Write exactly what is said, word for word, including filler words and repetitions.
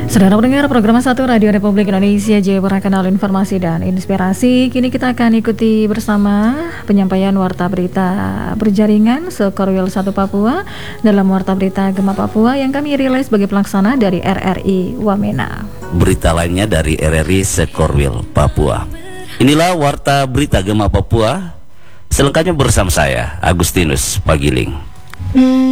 Saudara pendengar program satu Radio Republik Indonesia Jayapura, Kanal Informasi dan Inspirasi. Kini kita akan ikuti bersama penyampaian warta berita berjaringan Sekorwil satu Papua dalam warta berita Gema Papua yang kami rilis sebagai pelaksana dari R R I Wamena. Berita lainnya dari R R I Sekorwil Papua. Inilah warta berita Gema Papua. Selengkapnya bersama saya Agustinus Pagiling.